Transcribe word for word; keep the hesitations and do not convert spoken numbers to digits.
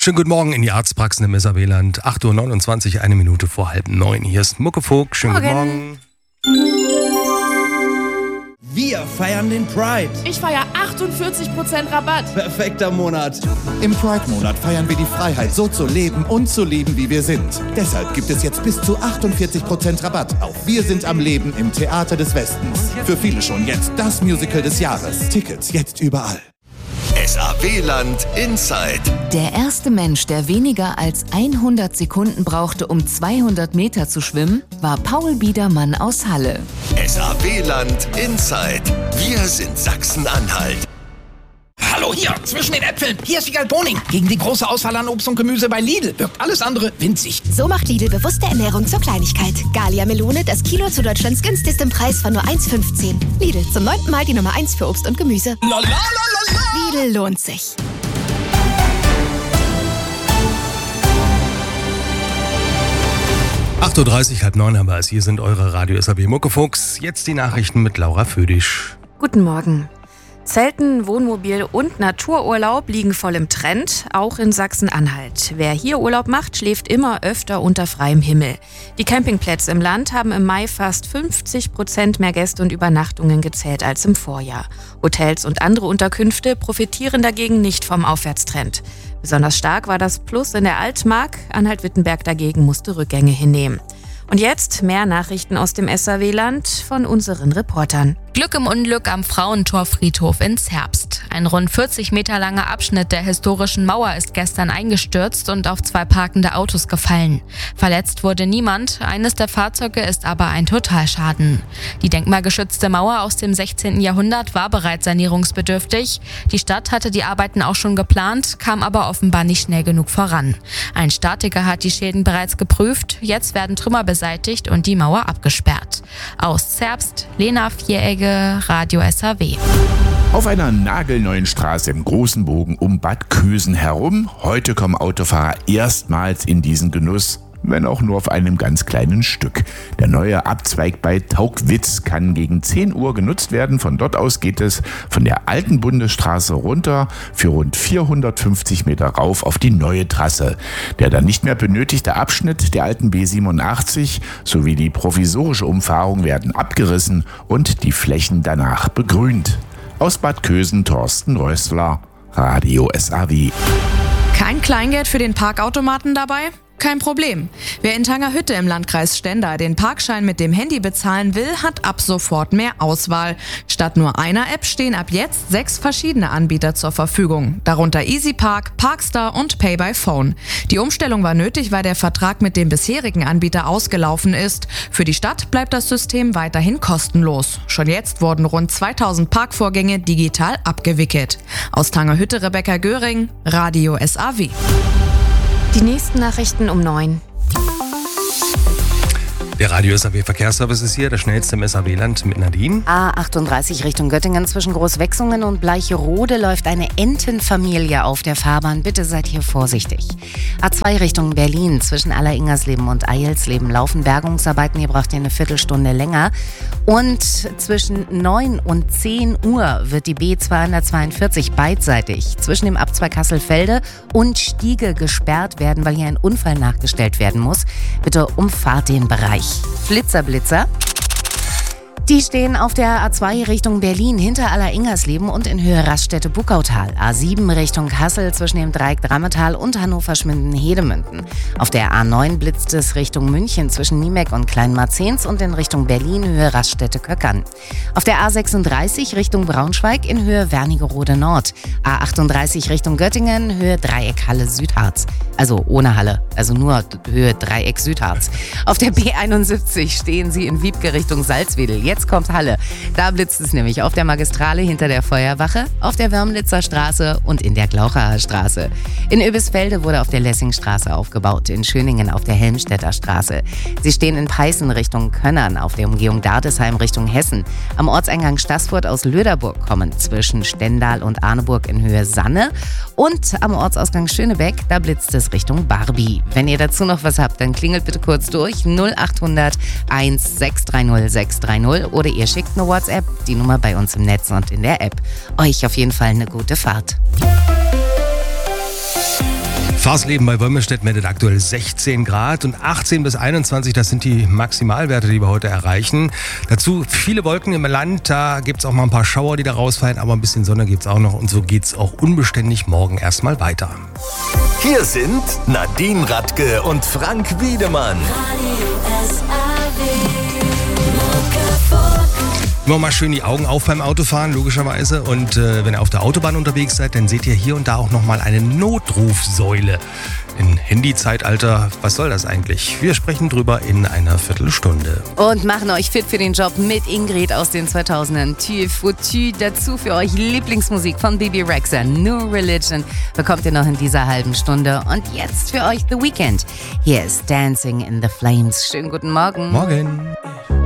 Schönen guten Morgen in die Arztpraxen im Isarweland. acht Uhr neunundzwanzig, eine Minute vor halb neun. Hier ist Muckefuck. Schönen guten Morgen. Wir feiern den Pride. Ich feiere achtundvierzig Prozent Rabatt. Perfekter Monat. Im Pride-Monat feiern wir die Freiheit, so zu leben und zu lieben, wie wir sind. Deshalb gibt es jetzt bis zu achtundvierzig Prozent Rabatt auf Wir sind am Leben im Theater des Westens. Für viele schon jetzt das Musical des Jahres. Tickets jetzt überall. Isarweland Inside. Der erste Mensch, der weniger als hundert Sekunden brauchte, um zweihundert Meter zu schwimmen, war Paul Biedermann aus Halle. Isarweland Inside. Wir sind Sachsen-Anhalt. Hallo hier, zwischen den Äpfeln. Hier ist Wiegald Boning. Gegen die große Auswahl an Obst und Gemüse bei Lidl wirkt alles andere winzig. So macht Lidl bewusste Ernährung zur Kleinigkeit. Galia Melone, das Kilo zu Deutschlands günstigstem Preis von nur eins fünfzehn. Lidl, zum neunten Mal die Nummer eins für Obst und Gemüse. Lalalala. Lidl lohnt sich. acht Uhr dreißig, halb neun haben wir es. Hier sind eure Radio S A B Muckefuchs. Jetzt die Nachrichten mit Laura Födisch. Guten Morgen. Zelten, Wohnmobil und Natururlaub liegen voll im Trend, auch in Sachsen-Anhalt. Wer hier Urlaub macht, schläft immer öfter unter freiem Himmel. Die Campingplätze im Land haben im Mai fast fünfzig Prozent mehr Gäste und Übernachtungen gezählt als im Vorjahr. Hotels und andere Unterkünfte profitieren dagegen nicht vom Aufwärtstrend. Besonders stark war das Plus in der Altmark, Anhalt-Wittenberg dagegen musste Rückgänge hinnehmen. Und jetzt mehr Nachrichten aus dem S A W-Land von unseren Reportern. Glück im Unglück am Frauentorfriedhof in Zerbst. Ein rund vierzig Meter langer Abschnitt der historischen Mauer ist gestern eingestürzt und auf zwei parkende Autos gefallen. Verletzt wurde niemand, eines der Fahrzeuge ist aber ein Totalschaden. Die denkmalgeschützte Mauer aus dem sechzehnten Jahrhundert war bereits sanierungsbedürftig. Die Stadt hatte die Arbeiten auch schon geplant, kam aber offenbar nicht schnell genug voran. Ein Statiker hat die Schäden bereits geprüft, jetzt werden Trümmer beseitigt und die Mauer abgesperrt. Aus Zerbst, Lena Vieregge, Radio S A W. Auf einer nagelneuen Straße im großen Bogen um Bad Kösen herum. Heute kommen Autofahrer erstmals in diesen Genuss, wenn auch nur auf einem ganz kleinen Stück. Der neue Abzweig bei Taugwitz kann gegen zehn Uhr genutzt werden. Von dort aus geht es von der alten Bundesstraße runter für rund vierhundertfünfzig Meter rauf auf die neue Trasse. Der dann nicht mehr benötigte Abschnitt der alten B siebenundachtzig sowie die provisorische Umfahrung werden abgerissen und die Flächen danach begrünt. Aus Bad Kösen, Thorsten Rössler, Radio S A W. Kein Kleingeld für den Parkautomaten dabei? Kein Problem. Wer in Tangerhütte im Landkreis Stendal den Parkschein mit dem Handy bezahlen will, hat ab sofort mehr Auswahl. Statt nur einer App stehen ab jetzt sechs verschiedene Anbieter zur Verfügung, darunter EasyPark, Parkstar und Pay by Phone. Die Umstellung war nötig, weil der Vertrag mit dem bisherigen Anbieter ausgelaufen ist. Für die Stadt bleibt das System weiterhin kostenlos. Schon jetzt wurden rund zweitausend Parkvorgänge digital abgewickelt. Aus Tangerhütte Rebecca Göring, Radio S A W. Die nächsten Nachrichten um neun. Der Radio S A W Verkehrsservice ist hier, der schnellste im S A W-Land mit Nadine. A achtunddreißig Richtung Göttingen zwischen Großwechsungen und Bleicherode läuft eine Entenfamilie auf der Fahrbahn. Bitte seid hier vorsichtig. A zwei Richtung Berlin zwischen Alleringersleben und Eilsleben laufen Bergungsarbeiten. Hier braucht ihr eine Viertelstunde länger. Und zwischen neun und zehn Uhr wird die B zweihundertzweiundvierzig beidseitig zwischen dem Abzweig Hasselfelde und Stiege gesperrt werden, weil hier ein Unfall nachgestellt werden muss. Bitte umfahrt den Bereich. Flitzer, Blitzer. Die stehen auf der A zwei Richtung Berlin hinter Alleringersleben und in Höhe Raststätte-Buckautal. A sieben Richtung Kassel zwischen dem Dreieck Drammetal und Hannover-Schminden-Hedemünden. Auf der A neun blitzt es Richtung München zwischen Niemek und Kleinmarzens und in Richtung Berlin Höhe Raststätte-Köckern. Auf der A sechsunddreißig Richtung Braunschweig in Höhe Wernigerode Nord. A achtunddreißig Richtung Göttingen Höhe Dreieck Halle-Südharz. Also ohne Halle, also nur Höhe Dreieck Südharz. Auf der B einundsiebzig stehen sie in Wiebke Richtung Salzwedel. Jetzt kommt Halle. Da blitzt es nämlich auf der Magistrale hinter der Feuerwache, auf der Wörmlitzer Straße und in der Glauchaer Straße. In Öbisfelde wurde auf der Lessingstraße aufgebaut, in Schöningen auf der Helmstedter Straße. Sie stehen in Peißen Richtung Könnern, auf der Umgehung Dardesheim Richtung Hessen. Am Ortseingang Staßfurt aus Löderburg kommen zwischen Stendal und Arneburg in Höhe Sanne. Und am Ortsausgang Schönebeck, da blitzt es Richtung Barbie. Wenn ihr dazu noch was habt, dann klingelt bitte kurz durch null achthundert eins sechs drei null sechs drei null oder ihr schickt eine WhatsApp, die Nummer bei uns im Netz und in der App. Euch auf jeden Fall eine gute Fahrt. Fahrt Darsleben bei Wolmerstedt meldet aktuell sechzehn Grad und achtzehn bis einundzwanzig, das sind die Maximalwerte, die wir heute erreichen. Dazu viele Wolken im Land, da gibt es auch mal ein paar Schauer, die da rausfallen, aber ein bisschen Sonne gibt es auch noch und so geht es auch unbeständig morgen erstmal weiter. Hier sind Nadine Radke und Frank Wiedemann. Immer mal schön die Augen auf beim Autofahren, logischerweise. Und äh, wenn ihr auf der Autobahn unterwegs seid, dann seht ihr hier und da auch nochmal eine Notrufsäule. Im Handy-Zeitalter, was soll das eigentlich? Wir sprechen drüber in einer Viertelstunde. Und machen euch fit für den Job mit Ingrid aus den zweitausendern. Tu foutu. Dazu für euch Lieblingsmusik von Bibi Rexha, No Religion, bekommt ihr noch in dieser halben Stunde. Und jetzt für euch The Weeknd. Hier ist Dancing in the Flames. Schönen guten Morgen. Morgen.